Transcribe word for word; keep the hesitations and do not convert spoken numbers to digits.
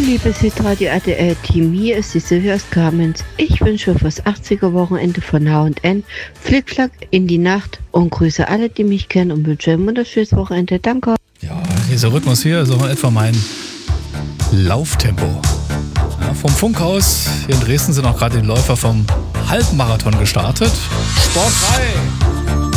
liebes Hitradio R T L-Team, hier ist die Silvia aus Kamenz. Ich wünsche fürs achtziger-Wochenende von H und N Flickflack in die Nacht und grüße alle, die mich kennen und wünsche ein wunderschönes Wochenende. Danke. Ja, dieser Rhythmus hier ist auch etwa mein Lauftempo. Ja, vom Funkhaus hier in Dresden sind auch gerade die Läufer vom Halbmarathon gestartet. Sportfrei!